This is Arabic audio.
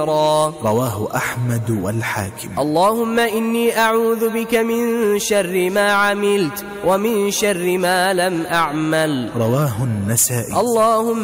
رواه أحمد والحاكم. اللهم إني أعوذ بك من شر ما عملت ومن شر ما لم أعمل. رواه النسائي. اللهم